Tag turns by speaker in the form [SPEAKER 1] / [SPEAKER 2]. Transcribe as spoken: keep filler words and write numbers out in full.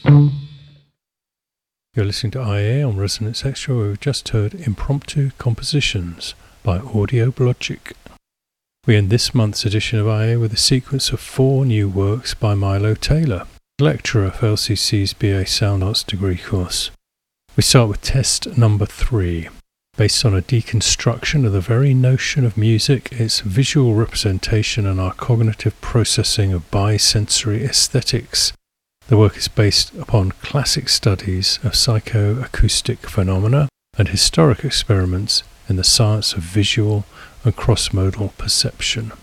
[SPEAKER 1] You're listening to I A on Resonance Extra, where we've just heard Impromptu Compositions by Audioblogic. We end this month's edition of I A with a sequence of four new works by Milo Taylor, lecturer of L C C's B A Sound Arts degree course. We start with test number three, based on a deconstruction of the very notion of music, its visual representation and our cognitive processing of bisensory aesthetics. The work is based upon classic studies of psychoacoustic phenomena and historic experiments in the science of visual and cross-modal perception.